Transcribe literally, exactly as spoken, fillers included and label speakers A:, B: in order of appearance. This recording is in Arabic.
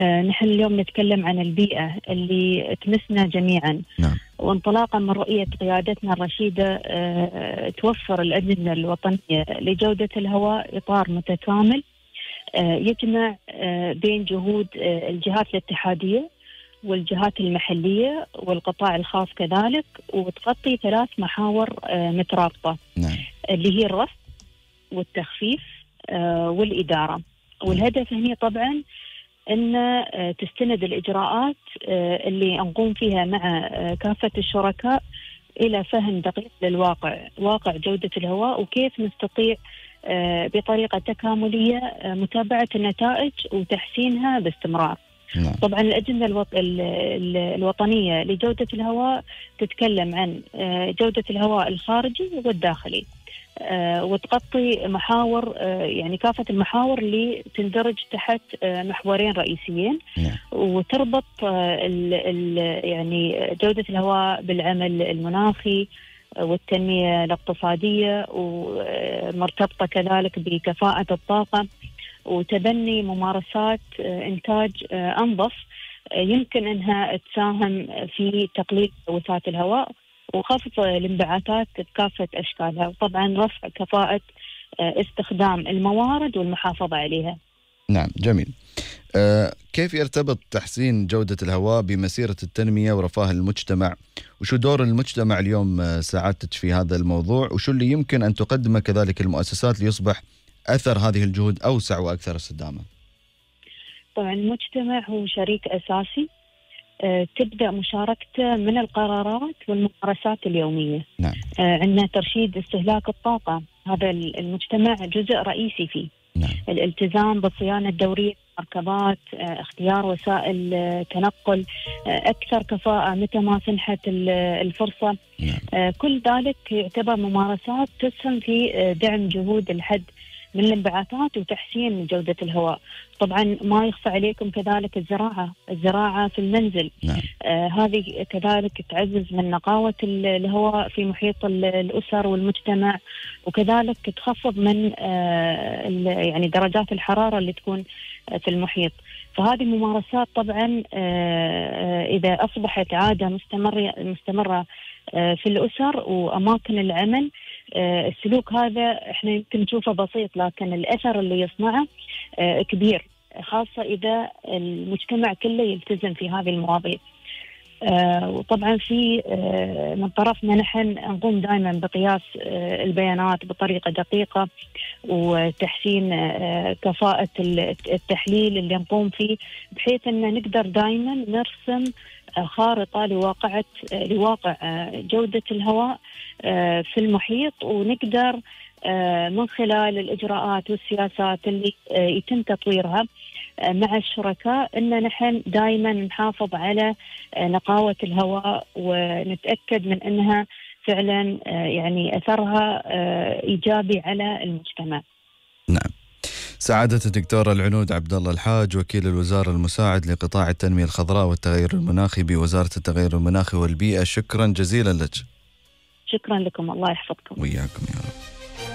A: آه نحن اليوم نتكلم عن البيئة اللي تمسنا جميعا.
B: نعم.
A: وانطلاقا من رؤية قيادتنا الرشيدة آه توفر الأجندة الوطنية لجودة الهواء إطار متكامل آه يجمع آه بين جهود آه الجهات الاتحادية والجهات المحلية والقطاع الخاص كذلك، وتغطي ثلاث محاور آه مترابطة.
B: نعم.
A: اللي هي الرصد والتخفيف آه والإدارة. والهدف هنا طبعا أن آه تستند الإجراءات آه اللي نقوم فيها مع آه كافة الشركاء إلى فهم دقيق للواقع، واقع جودة الهواء، وكيف نستطيع آه بطريقة تكاملية آه متابعة النتائج وتحسينها باستمرار.
B: نعم.
A: طبعا الأجندة الوط... الوطنية لجودة الهواء تتكلم عن آه جودة الهواء الخارجي والداخلي، آه وتغطي محاور آه يعني كافة المحاور اللي تندرج تحت آه محورين رئيسيين.
B: نعم.
A: وتربط آه ال ال يعني جودة الهواء بالعمل المناخي والتنمية الاقتصادية، ومرتبطة كذلك بكفاءة الطاقة وتبني ممارسات آه إنتاج آه أنظف آه يمكن أنها تساهم في تقليل تلوثات الهواء وخفض الانبعاثات بكافة أشكالها، وطبعا رفع كفاءة استخدام الموارد والمحافظة عليها.
B: نعم، جميل. أه كيف يرتبط تحسين جودة الهواء بمسيرة التنمية ورفاه المجتمع؟ وشو دور المجتمع اليوم سعادتك في هذا الموضوع؟ وشو اللي يمكن أن تقدمه كذلك المؤسسات ليصبح أثر هذه الجهود أوسع وأكثر استدامة؟
A: طبعا المجتمع هو شريك أساسي تبدأ مشاركته من القرارات والممارسات اليومية.
B: نعم.
A: عندنا ترشيد استهلاك الطاقة، هذا المجتمع جزء رئيسي فيه.
B: نعم.
A: الالتزام بالصيانة الدورية المركبات، اختيار وسائل تنقل أكثر كفاءة متى ما سنحت الفرصة.
B: نعم.
A: كل ذلك يعتبر ممارسات تسهم في دعم جهود الحد من الانبعاثات وتحسين جودة الهواء. طبعا ما يخفى عليكم كذلك الزراعة الزراعة في المنزل.
B: نعم.
A: آه هذه كذلك تعزز من نقاوة الهواء في محيط الأسر والمجتمع، وكذلك تخفض من آه يعني درجات الحرارة اللي تكون في المحيط. فهذه الممارسات طبعا آه إذا أصبحت عادة مستمرة مستمرة آه في الأسر وأماكن العمل، آه السلوك هذا احنا يمكن نشوفه بسيط، لكن الأثر اللي يصنعه آه كبير، خاصة إذا المجتمع كله يلتزم في هذه المواضيع. آه وطبعا في آه من طرفنا نحن نقوم دائما بقياس آه البيانات بطريقة دقيقة وتحسين آه كفاءة التحليل اللي نقوم فيه، بحيث أن نقدر دائما نرسم آه خارطة لواقعة آه لواقع آه جودة الهواء آه في المحيط، ونقدر آه من خلال الإجراءات والسياسات اللي آه يتم تطويرها مع الشركاء أن نحن دائما نحافظ على نقاوة الهواء ونتأكد من أنها فعلا يعني أثرها إيجابي على المجتمع.
B: نعم. سعادة الدكتورة العنود عبد الله الحاج، وكيل الوزارة المساعد لقطاع التنمية الخضراء والتغير المناخي بوزارة التغير المناخي والبيئة، شكرا جزيلا لك.
A: شكرا لكم، الله يحفظكم.
B: وياكم يا رب.